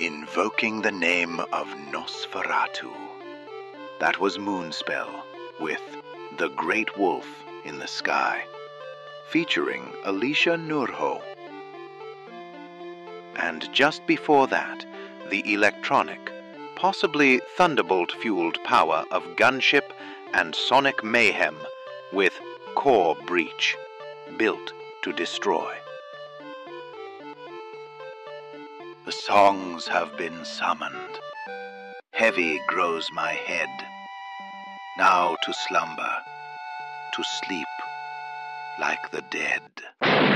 Invoking the name of Nosferatu. That was Moonspell with The Great Wolf in the Sky, featuring Alicia Nurho. And just before that, the electronic, possibly Thunderbolt-fueled power of Gunship and Sonic Mayhem with Core Breach, built to destroy. The songs have been summoned. Heavy grows my head. Now to slumber, to sleep like the dead.